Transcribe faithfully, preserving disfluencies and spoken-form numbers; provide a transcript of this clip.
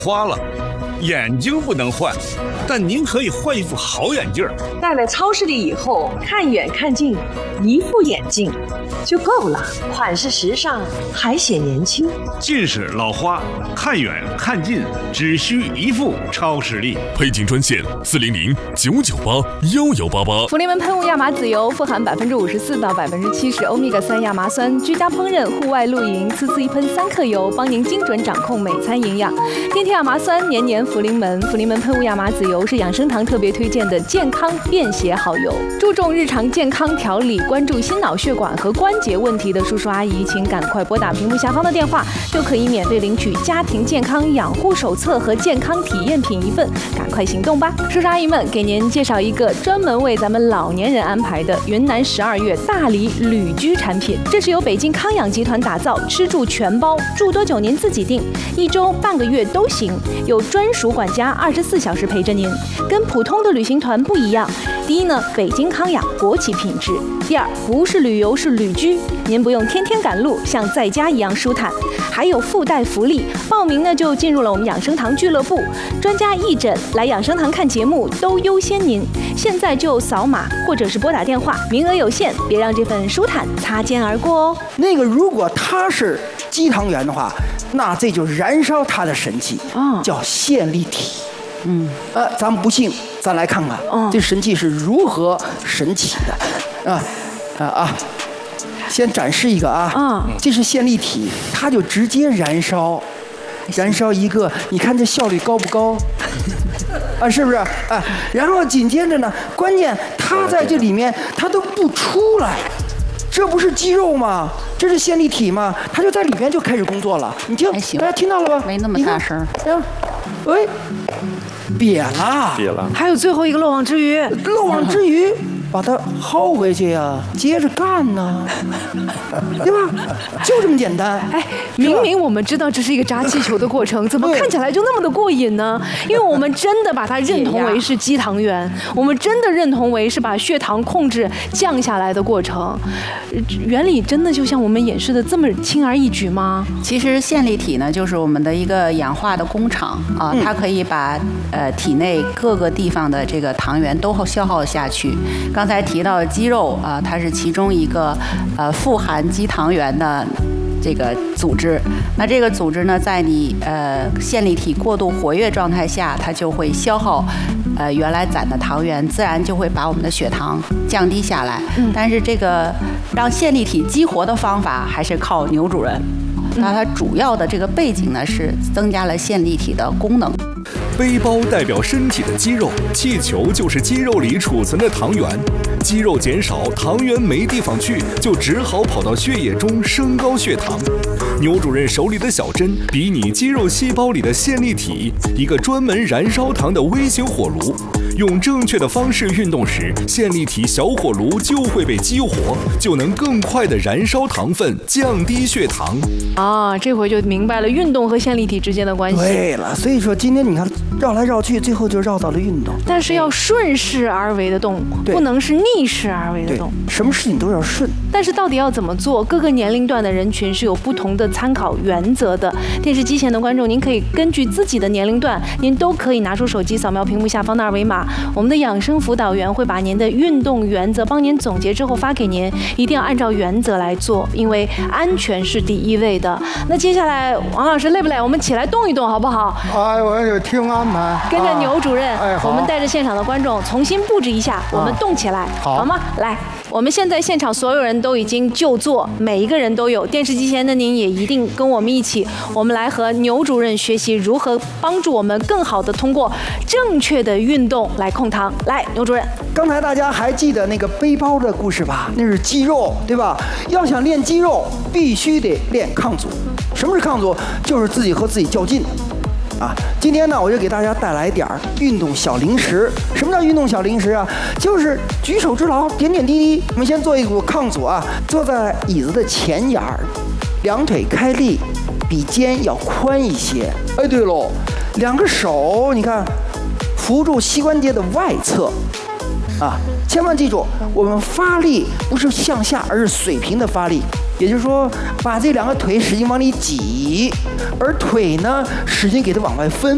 花了，眼睛不能换，但您可以换一副好眼镜。 戴了超视力以后，看远看近，一副眼镜就够了，款式时尚，还显年轻。 近视、老花，看远看近，只需一副超视力。 配镜专线：四零零九九八幺幺八八。 福临门喷雾亚麻籽油富含百分之五十四到百分之七十欧米伽三亚麻酸，居家烹饪、户外露营，次次一喷三克油，帮您精准掌控每餐营养。天天亚麻酸，年年福临门。福临门喷雾亚麻籽油是养生堂特别推荐的健康便携好油，注重日常健康调理，关注心脑血管和关节问题的叔叔阿姨，请赶快拨打屏幕下方的电话，就可以免费领取家庭健康养护手册和健康体验品一份，赶快行动吧！叔叔阿姨们，给您介绍一个专门为咱们老年人安排的云南十二月大理旅居产品，这是由北京康养集团打造，吃住全包，住多久您自己定，一周半个月都行，有专属管家二十四小时陪着您，跟普通的旅行团不一样。第一呢，北京康养国企品质；第二，不是旅游是旅居，您不用天天赶路，像在家一样舒坦。还有附带福利，报名呢就进入了我们养生堂俱乐部，专家义诊来养生堂看节目都优先您。现在就扫码或者是拨打电话，名额有限，别让这份舒坦擦肩而过哦。 那个如果它是鸡汤圆的话，那这就是燃烧它的神器， 哦、 叫线粒体。嗯，呃，咱们不信，咱来看看， 哦、 这神器是如何神奇的，啊啊啊！先展示一个啊， 哦、 这是线粒体，它就直接燃烧，燃烧一个，你看这效率高不高？啊，是不是？啊，然后紧接着呢，关键它在这里面它都不出来，这不是肌肉吗？这是线粒体吗？它就在里面就开始工作了。你听，大家听到了吧？ 没那么大声。 哎，瘪了， 瘪了。 还有最后一个漏网之鱼， 漏网之鱼。把它薅回去呀、啊，接着干呢，对吧？就这么简单。 哎，明明我们知道这是一个扎气球的过程，怎么看起来就那么的过瘾呢？因为我们真的把它认同为是鸡汤圆，我们真的认同为是把血糖控制降下来的过程。原理真的就像我们演示的这么轻而易举吗？ 其实线粒体呢，就是我们的一个氧化的工厂啊，它可以把呃体内各个地方的这个糖原都消耗下去。刚才提到的肌肉啊，它是其中一个呃富含肌糖原的这个组织。那这个组织呢，在你呃线粒体过度活跃状态下，它就会消耗呃原来攒的糖原，自然就会把我们的血糖降低下来。嗯、但是这个让线粒体激活的方法还是靠牛主任。那它主要的这个背景呢，是增加了线粒体的功能。 背包代表身体的肌肉，气球就是肌肉里储存的糖原。肌肉减少，糖原没地方去，就只好跑到血液中升高血糖。牛主任手里的小针比拟肌肉细胞里的线粒体，一个专门燃烧糖的微型火炉。用正确的方式运动时，线粒体小火炉就会被激活，就能更快地燃烧糖分，降低血糖。 啊，这回就明白了运动和线粒体之间的关系。 对了，所以说今天你看绕来绕去，最后就绕到了运动。 但是要顺势而为的动，不能是逆势而为的动。 什么事情都要顺。 但是到底要怎么做？各个年龄段的人群是有不同的参考原则的。电视机前的观众，您可以根据自己的年龄段，您都可以拿出手机扫描屏幕下方的二维码。我们的养生辅导员会把您的运动原则帮您总结之后发给您，一定要按照原则来做，因为安全是第一位的。那接下来王老师累不累？我们起来动一动好不好？ 哎，我有听安排。 跟着牛主任， 哎， 我们带着现场的观众重新布置一下，我们动起来， 好， 好吗？来，我们现在现场所有人都已经就座，每一个人都有。电视机前的您也一定跟我们一起，我们来和牛主任学习如何帮助我们更好的通过正确的运动来控糖。来，牛主任， 刚才大家还记得那个背包的故事吧？那是肌肉，对吧？要想练肌肉，必须得练抗阻。什么是抗阻？就是自己和自己较劲。啊，今天呢，我就给大家带来点儿运动小零食。什么叫运动小零食啊？就是举手之劳，点点滴滴。我们先做一股抗阻啊，坐在椅子的前沿儿，两腿开立，比肩要宽一些。哎，对喽，两个手你看，扶住膝关节的外侧。啊，千万记住，我们发力不是向下，而是水平的发力。也就是说，把这两个腿使劲往里挤，而腿呢使劲给它往外分。